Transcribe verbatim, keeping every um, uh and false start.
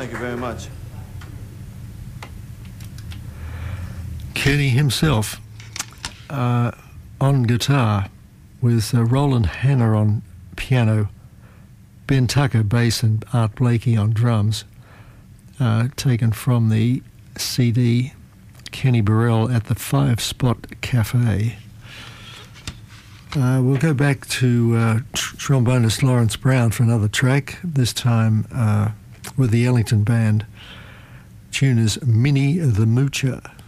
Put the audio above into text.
Thank you very much. Kenny himself uh, on guitar with uh, Roland Hanna on piano, Ben Tucker bass and Art Blakey on drums, uh, taken from the C D Kenny Burrell at the Five Spot Cafe. Uh, we'll go back to uh, tr- trombonist Lawrence Brown for another track, this time uh, with the Ellington Band. Tune is Minnie the Moocher.